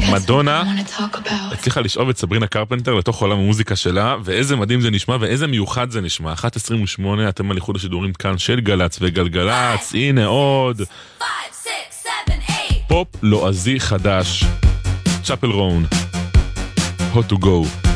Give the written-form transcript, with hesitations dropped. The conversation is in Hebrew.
מדונה הצליחה לשאוב את סברינה קרפנטר לתוך עולם המוזיקה שלה, ואיזה מדהים זה נשמע ואיזה מיוחד זה נשמע. 1:28, אתם על איחוד השידורים כאן של גלץ וגלגלץ. הנה עוד 5, 6, 7, 8. פופ לועזי חדש, צ'אפל רון, How to go.